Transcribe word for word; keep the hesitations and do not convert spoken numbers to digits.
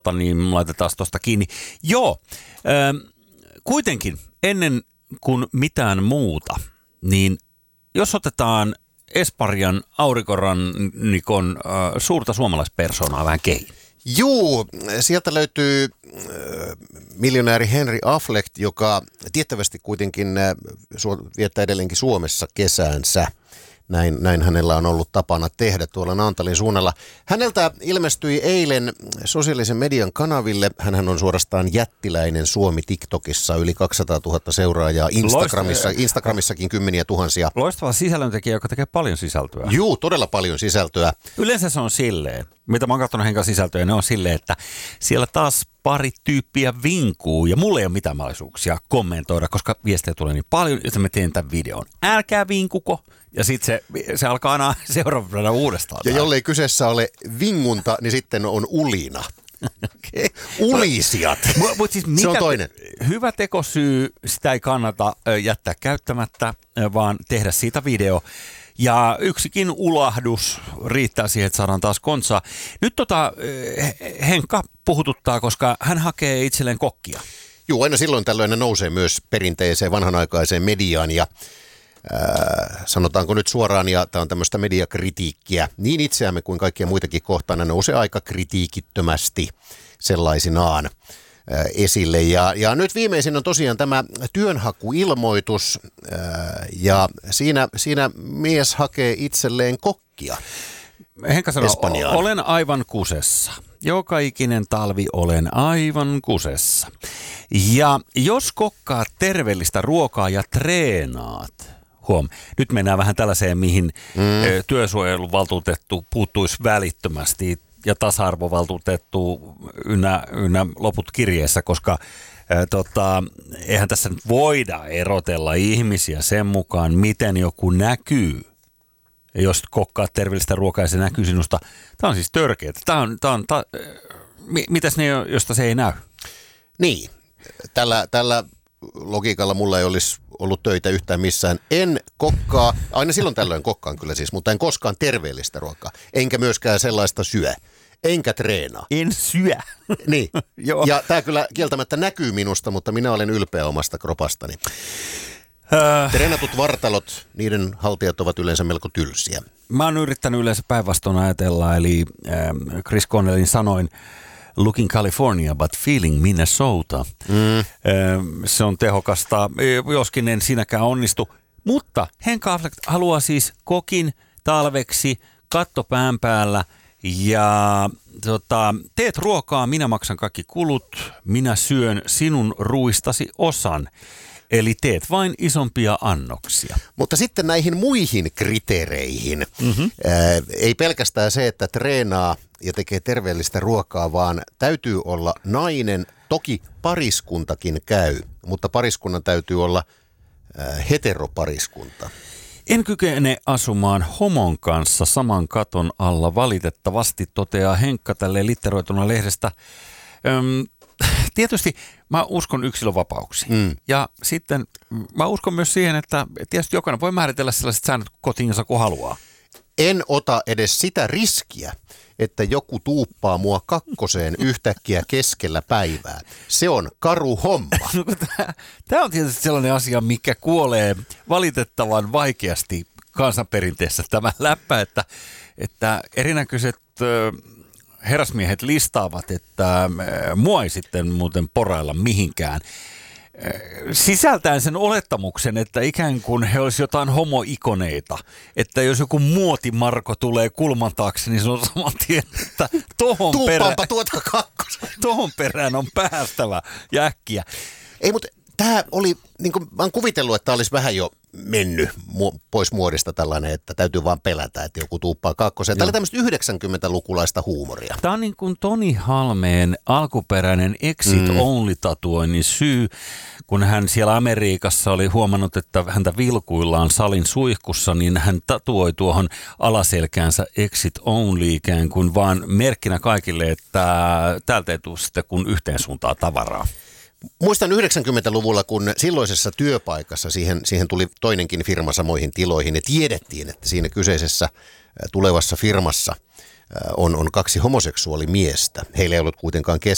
niin laitetaan tuosta kiinni. Joo, äh, kuitenkin ennen kuin mitään muuta, niin jos otetaan Espanjan aurinkorannikon äh, suurta suomalaispersoonaa vähän kehiin. Juu, sieltä löytyy äh, miljonääri Henry Affleck, joka tiettävästi kuitenkin äh, viettää edelleenkin Suomessa kesäänsä. Näin, näin hänellä on ollut tapana tehdä tuolla Naantalin suunnalla. Häneltä ilmestyi eilen sosiaalisen median kanaville. Hänhän on suorastaan jättiläinen Suomi TikTokissa, yli kaksisataatuhatta seuraajaa, Instagramissa, Instagramissakin kymmeniä tuhansia. Loistava sisällöntekijä, joka tekee paljon sisältöä. Juu, todella paljon sisältöä. Yleensä se on silleen, mitä mä oon katsonut Henkan sisältöjä, ne on silleen, että siellä taas pari tyyppiä vinkuu ja mulla ei ole mitään mahdollisuuksia kommentoida, koska viestejä tulee niin paljon, että mä teen tämän videon. Älkää vinkuko. Ja sitten se, se alkaa aina seuraavana uudestaan. Ja jollei kyseessä ole vingunta, niin sitten on ulina. Okay. Ulisijat. Mut, mut siis mikä se on toinen. Hyvä tekosyy, sitä ei kannata jättää käyttämättä, vaan tehdä siitä video. Ja yksikin ulahdus riittää siihen, että saadaan taas konsaa. Nyt tota, Henkka puhututtaa, koska hän hakee itselleen kokkia. Joo, aina silloin tällöin ne nousee myös perinteiseen vanhanaikaiseen mediaan ja Äh, sanotaanko nyt suoraan, ja tämä on tämmöistä mediakritiikkiä, niin itseämme kuin kaikkia muitakin kohtaan, ne nousee aika kritiikittömästi sellaisinaan äh, esille. Ja, ja nyt viimeisin on tosiaan tämä työnhakuilmoitus, äh, ja siinä, siinä mies hakee itselleen kokkia. Henkka sanoo, olen aivan kusessa. Joka ikinen talvi olen aivan kusessa. Ja jos kokkaat terveellistä ruokaa ja treenaat, huom, nyt mennään vähän tällaiseen, mihin mm. työsuojeluvaltuutettu puuttuisi välittömästi ja tasa-arvovaltuutettu ynnä, ynnä loput kirjeessä, koska ää, tota, eihän tässä nyt voida erotella ihmisiä sen mukaan, miten joku näkyy. Jos kokkaat terveellistä ruokaa ja se näkyy sinusta. Tämä on siis törkeää. Tämä on, tämä on, tämä, mitäs ne, josta se ei näy? Niin. Tällä, tällä logiikalla mulla ei olisi ollut töitä yhtään missään. En kokkaa, aina silloin tällöin kokkaan kyllä siis, mutta en koskaan terveellistä ruokaa. Enkä myöskään sellaista syö. Enkä treenaa. En syö. Niin. Ja tämä kyllä kieltämättä näkyy minusta, mutta minä olen ylpeä omasta kropastani. Treenatut vartalot, niiden haltijat ovat yleensä melko tylsiä. Mä oon yrittänyt yleensä päinvastoin ajatella, eli äh, Chris Cornellin sanoin, looking California but feeling Minnesota. Mm. Äh, se on tehokasta, joskin en sinäkään onnistu. Mutta Henka Affleck haluaa siis kokin talveksi, katto pään päällä ja tota, teet ruokaa, minä maksan kaikki kulut, minä syön sinun ruistasi osan. Eli teet vain isompia annoksia. Mutta sitten näihin muihin kriteereihin. Mm-hmm. Ää, ei pelkästään se, että treenaa ja tekee terveellistä ruokaa, vaan täytyy olla nainen. Toki pariskuntakin käy, mutta pariskunnan täytyy olla ää, heteropariskunta. En kykene asumaan homon kanssa saman katon alla valitettavasti, toteaa Henkka tälleen litteroituna lehdestä. Öm, Tietysti mä uskon yksilövapauksiin. Mm. Ja sitten mä uskon myös siihen, että tietysti jokainen voi määritellä sellaiset säännöt kotiinsa kuin haluaa. En ota edes sitä riskiä, että joku tuuppaa mua kakkoseen yhtäkkiä keskellä päivää. Se on karu homma. Tämä on tietysti sellainen asia, mikä kuolee valitettavan vaikeasti kansanperinteessä tämä läppä, että, että erinäköiset herrasmiehet listaavat, että mua ei sitten muuten porailla mihinkään. Sisältäen sen olettamuksen, että ikään kuin he olisivat jotain homoikoneita. Että jos joku muotimarko tulee kulman taakse, niin se on saman tien, että tohon, perä, tuota tohon perään on päästävä ja äkkiä. Ei, mutta tämä oli, niin kuin mä oon kuvitellut, että tämä olisi vähän jo mennyt mu- pois muodista tällainen, että täytyy vaan pelätä, että joku tuuppaa kakkoseen. Tämä oli tämmöistä yhdeksänkymmentälukulaista huumoria. Tämä on niin kuin Toni Halmeen alkuperäinen exit-only-tatuoinnin syy, kun hän siellä Amerikassa oli huomannut, että häntä vilkuillaan salin suihkussa, niin hän tatuoi tuohon alaselkäänsä exit-only ikään kuin vaan merkkinä kaikille, että täältä ei tule sitten kun yhteen suuntaan tavaraa. Muistan yhdeksänkymmentäluvulla, kun silloisessa työpaikassa siihen, siihen tuli toinenkin firma samoihin tiloihin ja tiedettiin, että siinä kyseisessä tulevassa firmassa on, on kaksi homoseksuaalimiestä. Heillä ei ollut kuitenkaan kesken